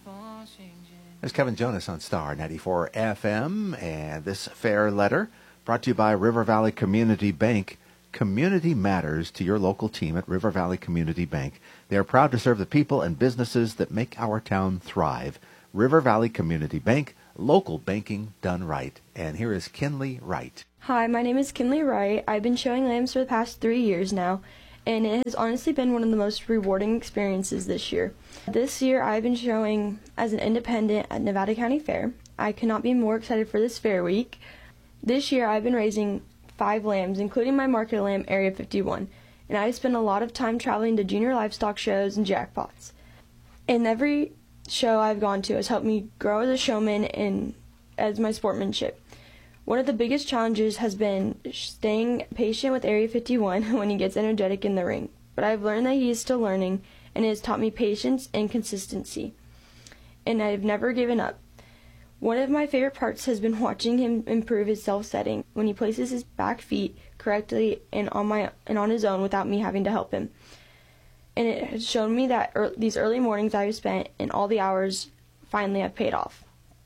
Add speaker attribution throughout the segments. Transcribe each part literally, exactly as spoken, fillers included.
Speaker 1: There's Kevin Jonas on Star ninety-four F M, and this fair letter brought to you by River Valley Community Bank. Community matters to your local team at River Valley Community Bank. They are proud to serve the people and businesses that make our town thrive. River Valley Community Bank, local banking done right. And here is Kinley Wright.
Speaker 2: Hi, my name is Kinley Wright. I've been showing lambs for the past three years now, and it has honestly been one of the most rewarding experiences this year. This year, I've been showing as an independent at Nevada County Fair. I could not be more excited for this fair week. This year, I've been raising five lambs, including my market lamb, Area fifty-one, and I spent a lot of time traveling to junior livestock shows and jackpots. And every show I've gone to has helped me grow as a showman and as my sportsmanship. One of the biggest challenges has been staying patient with Area fifty-one when he gets energetic in the ring, but I've learned that he is still learning, and it has taught me patience and consistency, and I've never given up. One of my favorite parts has been watching him improve his self-setting when he places his back feet correctly and on my and on his own without me having to help him. And it has shown me that er, these early mornings I've spent and all the hours finally have paid off.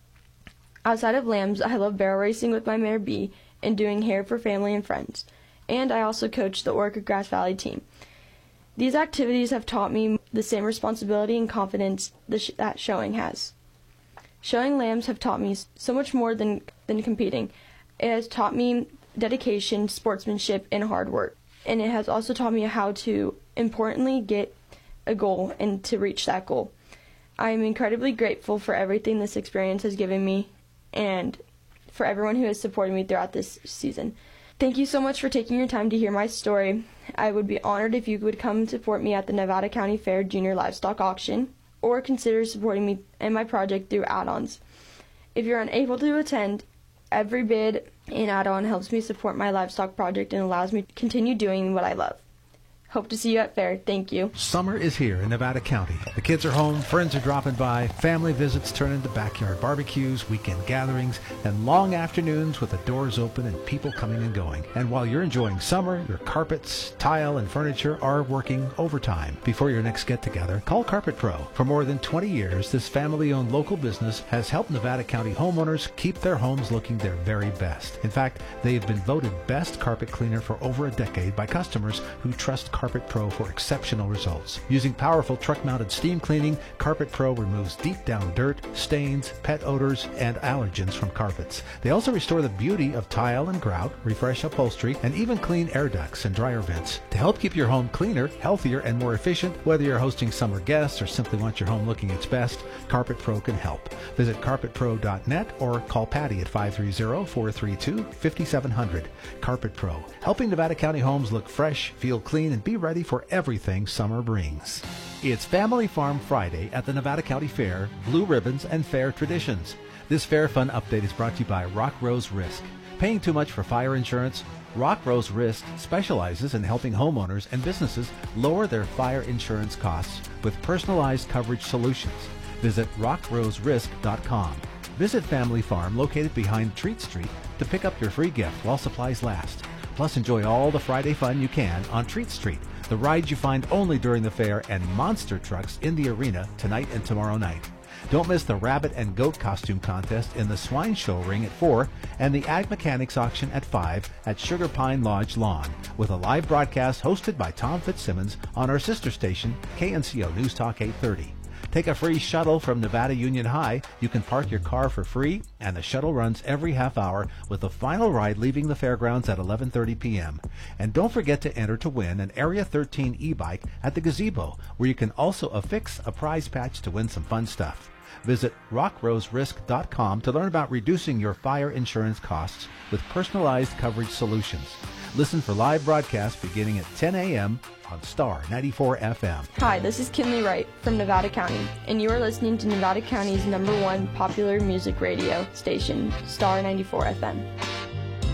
Speaker 2: Outside of lambs, I love barrel racing with my mare Bee and doing hair for family and friends. And I also coach the Orchid Grass Valley team. These activities have taught me the same responsibility and confidence the sh- that showing has. Showing lambs have taught me so much more than, than competing. It has taught me dedication, sportsmanship, and hard work. And it has also taught me how to importantly get a goal and to reach that goal. I am incredibly grateful for everything this experience has given me and for everyone who has supported me throughout this season. Thank you so much for taking your time to hear my story. I would be honored if you would come support me at the Nevada County Fair Junior Livestock Auction, or consider supporting me and my project through add-ons. If you're unable to attend, every bid and add-on helps me support my livestock project and allows me to continue doing what I love. Hope to see you at fair. Thank you.
Speaker 3: Summer is here in Nevada County. The kids are home, friends are dropping by, family visits turn into backyard barbecues, weekend gatherings, and long afternoons with the doors open and people coming and going. And while you're enjoying summer, your carpets, tile, and furniture are working overtime. Before your next get-together, call Carpet Pro. For more than twenty years, this family-owned local business has helped Nevada County homeowners keep their homes looking their very best. In fact, they have been voted best carpet cleaner for over a decade by customers who trust Carpet Pro for exceptional results. Using powerful truck-mounted steam cleaning, Carpet Pro removes deep-down dirt, stains, pet odors, and allergens from carpets. They also restore the beauty of tile and grout, refresh upholstery, and even clean air ducts and dryer vents. To help keep your home cleaner, healthier, and more efficient, whether you're hosting summer guests or simply want your home looking its best, Carpet Pro can help. Visit carpet pro dot net or call Patty at five three zero, four three two, five seven zero zero. Carpet Pro, helping Nevada County homes look fresh, feel clean, and be ready for everything summer brings. It's Family Farm Friday at the Nevada County Fair, Blue Ribbons and Fair Traditions. This fair fun update is brought to you by Rock Rose Risk. Paying too much for fire insurance? Rock Rose Risk specializes in helping homeowners and businesses lower their fire insurance costs with personalized coverage solutions. Visit rock rose risk dot com. Visit Family Farm located behind Treat Street to pick up your free gift while supplies last. Plus, enjoy all the Friday fun you can on Treat Street, the rides you find only during the fair, and monster trucks in the arena tonight and tomorrow night. Don't miss the rabbit and goat costume contest in the Swine Show Ring at four and the Ag Mechanics Auction at five at Sugar Pine Lodge Lawn, with a live broadcast hosted by Tom Fitzsimmons on our sister station, K N C O News Talk eight thirty. Take a free shuttle from Nevada Union High. You can park your car for free, and the shuttle runs every half hour with the final ride leaving the fairgrounds at eleven thirty p.m. And don't forget to enter to win an Area thirteen e-bike at the gazebo, where you can also affix a prize patch to win some fun stuff. Visit rock rose risk dot com to learn about reducing your fire insurance costs with personalized coverage solutions. Listen for live broadcasts beginning at ten a.m. on Star ninety-four F M.
Speaker 2: Hi, this is Kinley Wright from Nevada County, and you are listening to Nevada County's number one popular music radio station, Star ninety-four F M.